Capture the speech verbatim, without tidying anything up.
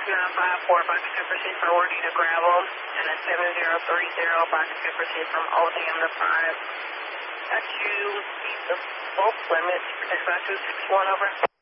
nine five four, box two proceed forwarding to Gravel, and then seven zero three zero, box two proceed from O D M to five. Got you, the bulk limits, six five two six one, over.